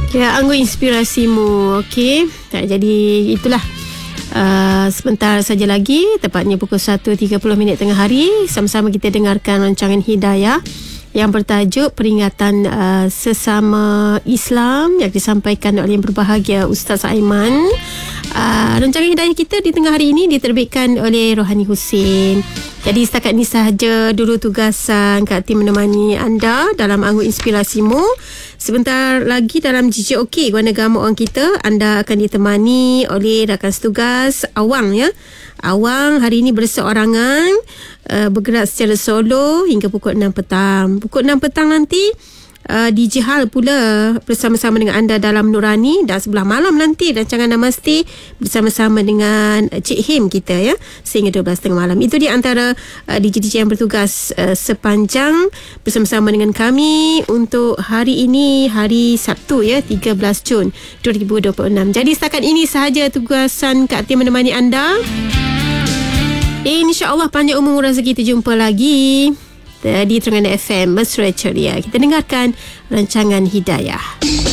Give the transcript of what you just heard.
Ya, Anggun Inspirasimu. Okey. Jadi itulah. Sebentar saja lagi, tepatnya pukul 1.30 tengah hari, sama-sama kita dengarkan rancangan Hidayah yang bertajuk Peringatan Sesama Islam yang disampaikan oleh yang berbahagia Ustaz Aiman. Rancangan Hidayah kita di tengah hari ini diterbitkan oleh Rohani Husin. Jadi setakat ini sahaja dulu tugasan Kak Tim menemani anda dalam Anggun Inspirasimu. Sebentar lagi dalam JJOK Guana Gama Orang Kita, anda akan ditemani oleh rakan setugas Awang ya. Awang hari ini berseorangan, bergerak secara solo hingga pukul 6 petang. Pukul 6 petang nanti DJ Hal pula bersama-sama dengan anda dalam Nurani, dan sebelah malam nanti rancangan Namaste bersama-sama dengan Cik Him kita ya, sehingga 12.30 malam. Itu di antara DJ-DJ yang bertugas sepanjang bersama-sama dengan kami untuk hari ini, hari Sabtu ya, 13 Jun 2026. Jadi setakat ini sahaja tugasan Kak Tim menemani anda. InsyaAllah panjang umur rezeki, kita jumpa lagi di Terengganu FM Mesra Ceria. Kita dengarkan rancangan Hidayah.